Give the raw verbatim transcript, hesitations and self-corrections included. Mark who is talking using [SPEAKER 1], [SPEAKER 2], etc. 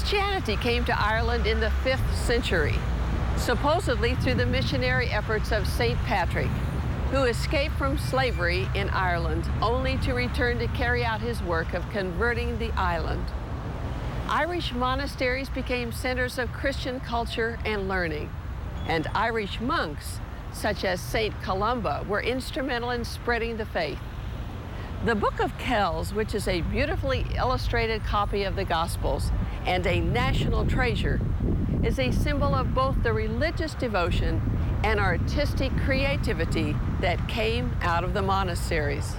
[SPEAKER 1] Christianity came to Ireland in the fifth century, supposedly through the missionary efforts of Saint Patrick, who escaped from slavery in Ireland only to return to carry out his work of converting the island. Irish monasteries became centers of Christian culture and learning, and Irish monks, such as Saint Columba, were instrumental in spreading the faith. The Book of Kells, which is a beautifully illustrated copy of the Gospels and a national treasure, is a symbol of both the religious devotion and artistic creativity that came out of the monasteries.